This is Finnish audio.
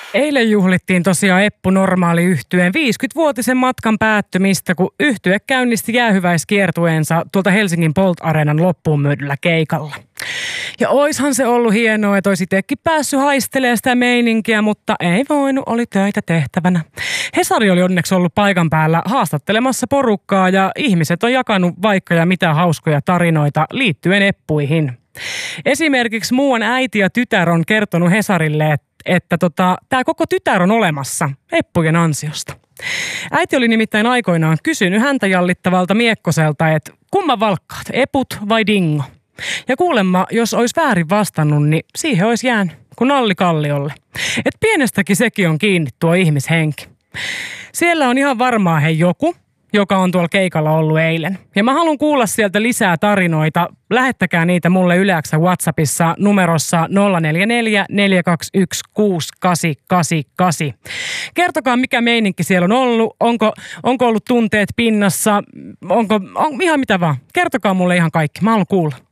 Eilen juhlittiin tosiaan Eppu Normaali -yhtyeen 50-vuotisen matkan päättymistä, kun yhtye käynnisti jäähyväiskiertueensa tuolta Helsingin Bolt-areenan loppuun myydyllä keikalla. Ja oishan se ollut hienoa, että olisi itsekin päässyt haistelemaan sitä meininkiä, mutta ei voinut, oli töitä tehtävänä. Hesari oli onneksi ollut paikan päällä haastattelemassa porukkaa ja ihmiset on jakanut vaikka ja mitä hauskoja tarinoita liittyen eppuihin. Esimerkiksi muuan äiti ja tytär on kertonut Hesarille, että tämä koko tytär on olemassa eppujen ansiosta. Äiti oli nimittäin aikoinaan kysynyt häntä jallittavalta miekkoselta, että kumman valkkaat, eput vai dingo? Ja kuulemma, jos olisi väärin vastannut, niin siihen olisi jäänyt kuin nalli kalliolle. Et pienestäkin sekin on kiinni tuo ihmishenki. Siellä on ihan varmaan joku, joka on tuolla keikalla ollut eilen. Ja mä haluan kuulla sieltä lisää tarinoita. Lähettäkää niitä mulle Yle X:n WhatsAppissa numerossa 044 421 6888. Kertokaa, mikä meininki siellä on ollut. Onko ollut tunteet pinnassa? On ihan mitä vaan. Kertokaa mulle ihan kaikki. Mä haluan kuulla.